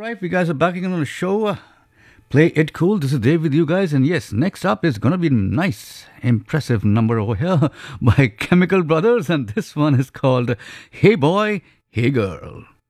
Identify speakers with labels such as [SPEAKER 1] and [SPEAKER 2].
[SPEAKER 1] right, we guys are back again on the show. Play it cool. This is Dave with you guys, and yes, next up is gonna be nice, impressive number over here by Chemical Brothers, and this one is called "Hey Boy, Hey Girl."